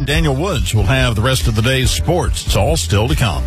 Daniel Woods will have the rest of the day's sports. It's all still to come.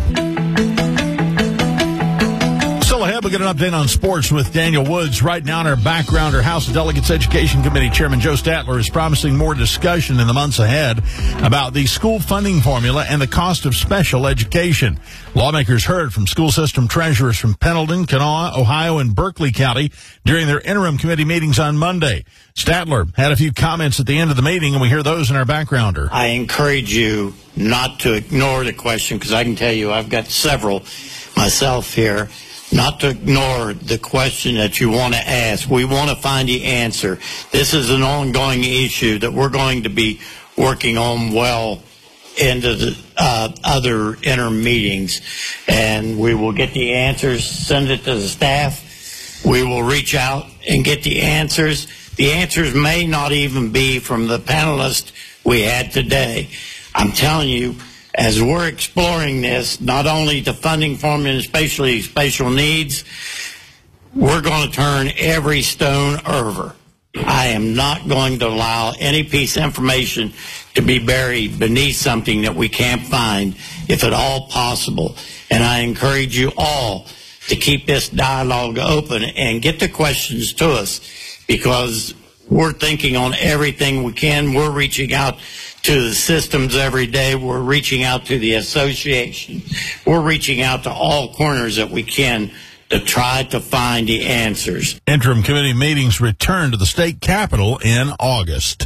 Still ahead, we'll get an update on sports with Daniel Woods. Right now in our background, our House of Delegates Education Committee Chairman Joe Statler is promising more discussion in the months ahead about the school funding formula and the cost of special education. Lawmakers heard from school system treasurers from Pendleton, Kanawha, Ohio, and Berkeley County during their interim committee meetings on Monday. Statler had a few comments at the end of the meeting, and we hear those in our backgrounder. I encourage you not to ignore the question, because I can tell you I've got several myself here. Not to ignore the question that you want to ask. We want to find the answer. This is an ongoing issue that we're going to be working on well into the other interim meetings, and we will get the answers, send it to the staff. We will reach out and get the answers. The answers may not even be from the panelists we had today. I'm telling you, as we're exploring this, not only the funding formula, especially special needs, we're going to turn every stone over. I am not going to allow any piece of information to be buried beneath something that we can't find, if at all possible. And I encourage you all to keep this dialogue open and get the questions to us, because we're thinking on everything we can. We're reaching out to the systems every day. We're reaching out to the association. We're reaching out to all corners that we can to try to find the answers. Interim committee meetings return to the state capitol in August.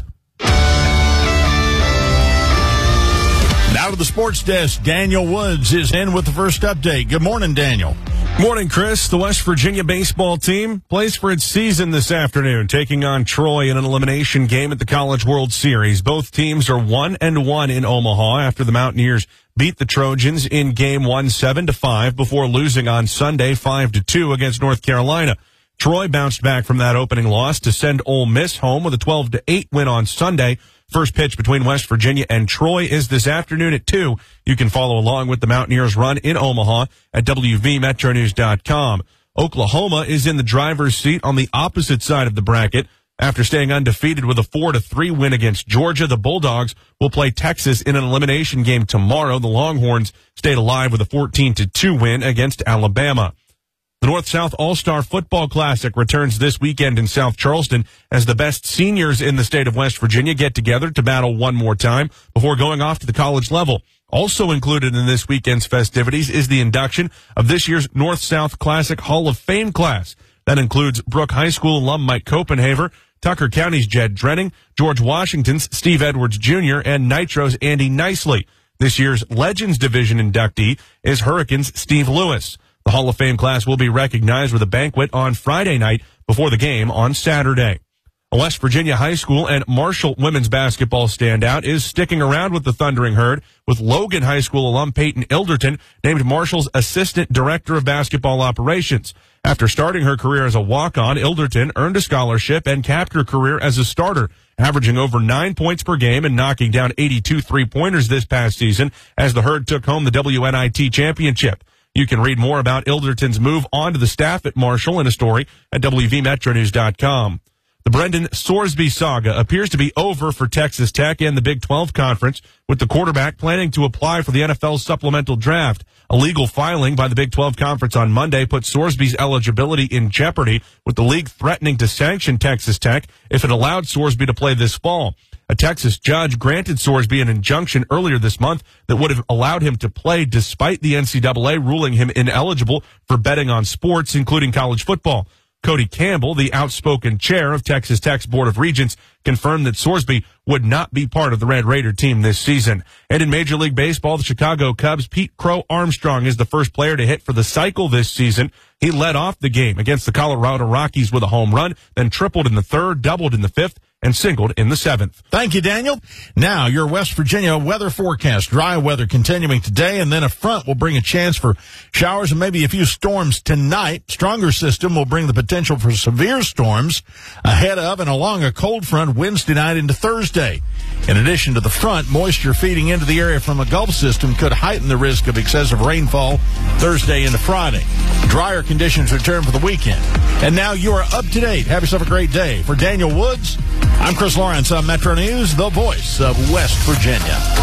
Now to the sports desk. Daniel Woods is in with the first update. Good morning, Daniel. Morning, Chris. The West Virginia baseball team plays for its season this afternoon, taking on Troy in an elimination game at the College World Series. Both teams are 1-1 in Omaha after the Mountaineers beat the Trojans in game 1 7-5 before losing on Sunday 5-2 against North Carolina. Troy bounced back from that opening loss to send Ole Miss home with a 12-8 win on Sunday. First pitch between West Virginia and Troy is this afternoon at 2. You can follow along with the Mountaineers' run in Omaha at WVMetroNews.com. Oklahoma is in the driver's seat on the opposite side of the bracket. After staying undefeated with a 4-3 win against Georgia, the Bulldogs will play Texas in an elimination game tomorrow. The Longhorns stayed alive with a 14-2 win against Alabama. The North-South All-Star Football Classic returns this weekend in South Charleston as the best seniors in the state of West Virginia get together to battle one more time before going off to the college level. Also included in this weekend's festivities is the induction of this year's North-South Classic Hall of Fame class. That includes Brooke High School alum Mike Copenhaver, Tucker County's Jed Drenning, George Washington's Steve Edwards Jr., and Nitro's Andy Nicely. This year's Legends Division inductee is Hurricanes' Steve Lewis. The Hall of Fame class will be recognized with a banquet on Friday night before the game on Saturday. A West Virginia high school and Marshall women's basketball standout is sticking around with the Thundering Herd, with Logan High School alum Peyton Ilderton named Marshall's Assistant Director of Basketball Operations. After starting her career as a walk-on, Ilderton earned a scholarship and capped her career as a starter, averaging over 9 points per game and knocking down 82 three-pointers this past season as the Herd took home the WNIT championship. You can read more about Ilderton's move on to the staff at Marshall in a story at WVMetroNews.com. The Brendan Sorsby saga appears to be over for Texas Tech and the Big 12 Conference, with the quarterback planning to apply for the NFL's supplemental draft. A legal filing by the Big 12 Conference on Monday put Sorsby's eligibility in jeopardy, with the league threatening to sanction Texas Tech if it allowed Sorsby to play this fall. A Texas judge granted Sorsby an injunction earlier this month that would have allowed him to play despite the NCAA ruling him ineligible for betting on sports, including college football. Cody Campbell, the outspoken chair of Texas Tech's Board of Regents, confirmed that Sorsby would not be part of the Red Raider team this season. And in Major League Baseball, the Chicago Cubs' Pete Crow Armstrong is the first player to hit for the cycle this season. He led off the game against the Colorado Rockies with a home run, then tripled in the third, doubled in the fifth, and singled in the seventh. Thank you, Daniel. Now, your West Virginia weather forecast. Dry weather continuing today, and then a front will bring a chance for showers and maybe a few storms tonight. Stronger system will bring the potential for severe storms ahead of and along a cold front Wednesday night into Thursday. In addition to the front, moisture feeding into the area from a Gulf system could heighten the risk of excessive rainfall Thursday into Friday. Drier conditions return for the weekend. And now you are up to date. Have yourself a great day. For Daniel Woods, I'm Chris Lawrence on Metro News, the voice of West Virginia.